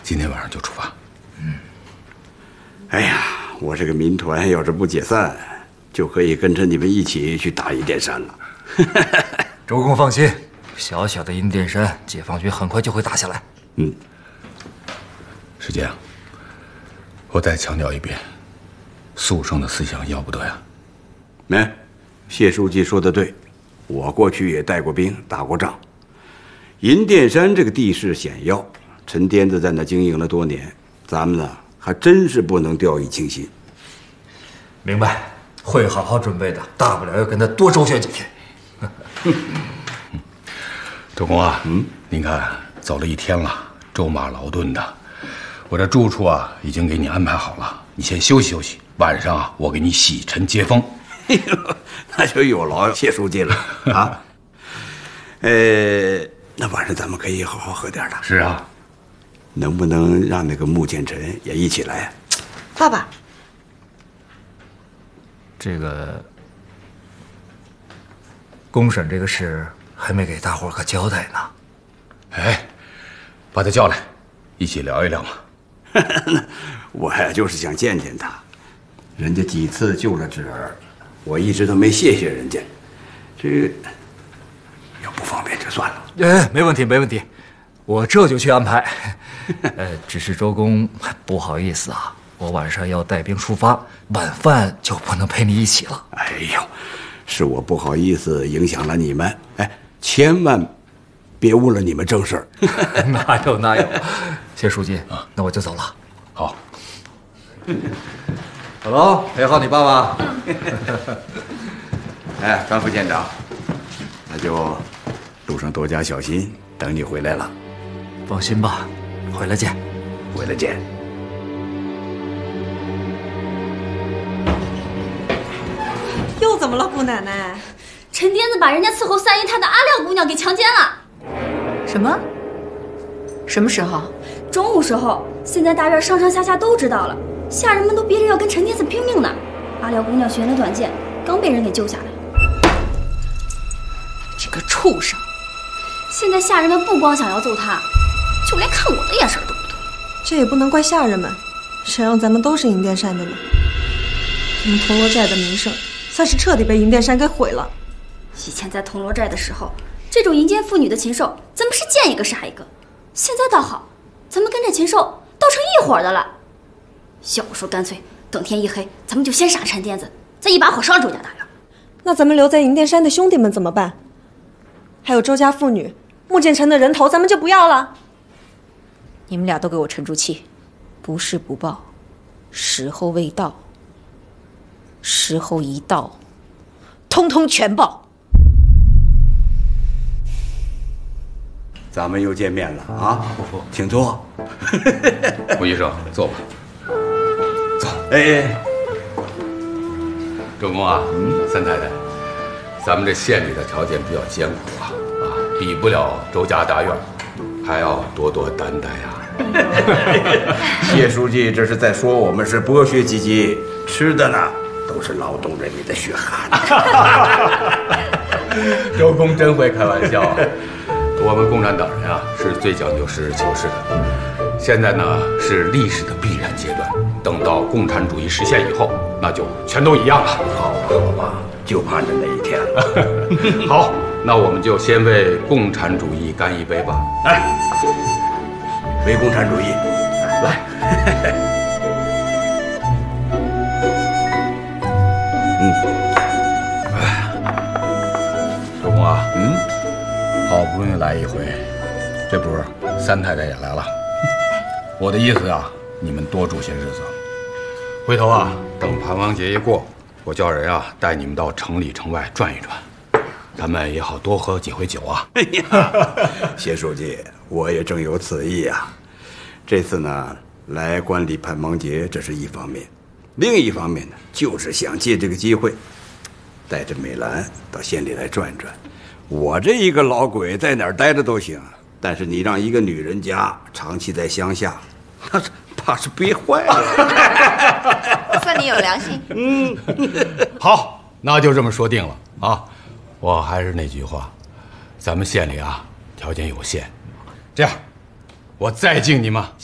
今天晚上就出发。 哎呀，我这个民团要是不解散，就可以跟着你们一起去打银殿山了。 周公放心，小小的银殿山，解放军很快就会打下来。 师姐，我再强调一遍，肃圣的思想要不得呀。 谢书记说的对，我过去也带过兵，打过仗。银殿山这个地势险要，陈颠子在那经营了多年，咱们呢还真是不能掉以轻心。 明白，会好好准备的，大不了要跟他多周旋几天。 周公啊，您看走了一天了，舟马劳顿的，我这住处啊已经给你安排好了，你先休息休息，晚上啊我给你洗尘接风。 那就有劳谢书记了啊。那晚上咱们可以好好喝点的。 是啊， 能不能让那个穆建臣也一起来？ 爸爸， 这个公审这个事还没给大伙可交代呢。 哎，把他叫来，一起聊一聊嘛。 我呀就是想见见他，人家几次救了侄儿，我一直都没谢谢人家。这要不方便就算了。 没问题，没问题，我这就去安排。只是周公不好意思啊，我晚上要带兵出发，晚饭就不能陪你一起了。 哎呦，是我不好意思影响了你们，千万别误了你们正事儿。 哪有哪有，谢书记啊，那我就走了。 好， 走喽，陪好你爸爸。 张副舰长，那就路上多加小心，等你回来了。 放心吧，回来见。 回来见。 又怎么了，姑奶奶？ 陈颠子把人家伺候三姨太的阿廖姑娘给强奸了。 什么？什么时候？ 中午时候，现在大院上上下下都知道了，下人们都憋着要跟陈颠子拼命呢。阿廖姑娘悬着短剑，刚被人给救下来。这个畜生！现在下人们不光想要揍他，就连看我的眼神都不对。 这也不能怪下人们，谁让咱们都是银殿山的呢？咱们铜锣寨的名声算是彻底被银殿山给毁了。 以前在铜锣寨的时候，这种淫奸妇女的禽兽，咱们是见一个杀一个。现在倒好，咱们跟这禽兽倒成一伙的了。要不说干脆等天一黑，咱们就先杀陈颠子，再一把火烧周家大院。 那咱们留在银殿山的兄弟们怎么办？还有周家妇女，穆建臣的人头，咱们就不要了。 你们俩都给我沉住气，不是不报，时候未到。时候一到，通通全报。 咱们又见面了啊！请坐。 穆医生，坐吧。走。周公啊，三太太，咱们这县里的条件比较艰苦啊，比不了周家大院，还要多多担待呀。 谢书记这是在说我们是剥削阶级，吃的呢都是劳动人民的血汗。 周公真会开玩笑啊！我们共产党人啊，是最讲究实事求是的。现在呢是历史的必然阶段，等到共产主义实现以后，那就全都一样了。 好吧，就盼着那一天了。 好，那我们就先为共产主义干一杯吧。 来，为共产主义，来。 周公啊，好不容易来一回，这不是三太太也来了。我的意思啊，你们多住些日子。回头啊，等盘王节一过，我叫人啊带你们到城里城外转一转，咱们也好多喝几回酒啊。 哎呀，谢书记，我也正有此意啊。这次呢，来观礼盘王节，这是一方面；另一方面呢，就是想借这个机会，带着美兰到县里来转转。我这一个老鬼在哪儿待着都行，但是你让一个女人家长期在乡下，那是怕是憋坏了。 算你有良心。 好，那就这么说定了啊！我还是那句话，咱们县里啊条件有限，这样，我再敬你们